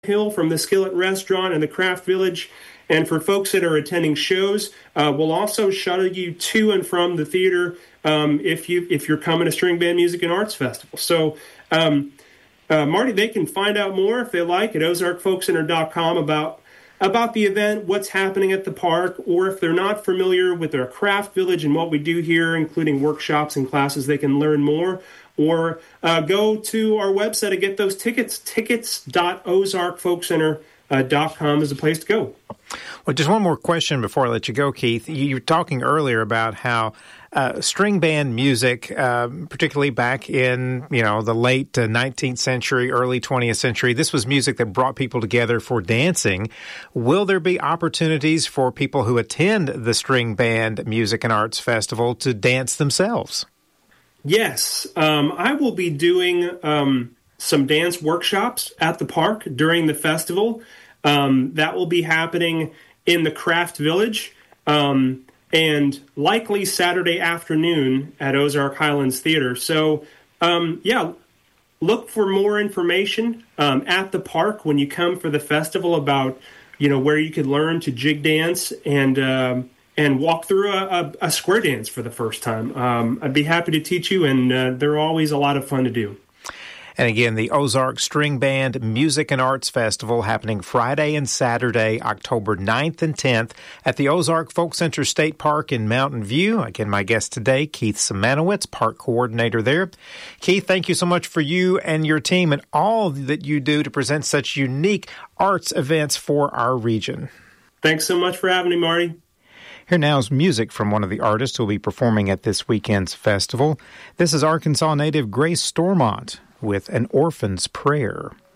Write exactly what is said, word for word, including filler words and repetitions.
Hill from the Skillet Restaurant and the Craft Village. And for folks that are attending shows, uh, we'll also shuttle you to and from the theater um, if you if you're coming to String Band Music and Arts Festival. So, um, uh, Marty, they can find out more if they like at ozark folk center dot com about about the event, what's happening at the park, or if they're not familiar with our Craft Village and what we do here, including workshops and classes, they can learn more. Or uh, go to our website and get those tickets. tickets dot ozark folk center dot com is the place to go. Well, just one more question before I let you go, Keith. You were talking earlier about how uh, string band music, uh, particularly back in, you know, the late uh, nineteenth century, early twentieth century, this was music that brought people together for dancing. Will there be opportunities for people who attend the String Band Music and Arts Festival to dance themselves? Yes, um, I will be doing um, some dance workshops at the park during the festival. Um, that will be happening in the Craft Village um, and likely Saturday afternoon at Ozark Highlands Theater. So, um, yeah, look for more information um, at the park when you come for the festival about, you know, where you could learn to jig dance and um, and walk through a, a, a square dance for the first time. Um, I'd be happy to teach you, and uh, they're always a lot of fun to do. And again, the Ozark String Band Music and Arts Festival happening Friday and Saturday, October ninth and tenth at the Ozark Folk Center State Park in Mountain View. Again, my guest today, Keith Simanowitz, park coordinator there. Keith, thank you so much for you and your team and all that you do to present such unique arts events for our region. Thanks so much for having me, Marty. Here now is music from one of the artists who will be performing at this weekend's festival. This is Arkansas native Grace Stormont with An Orphan's Prayer.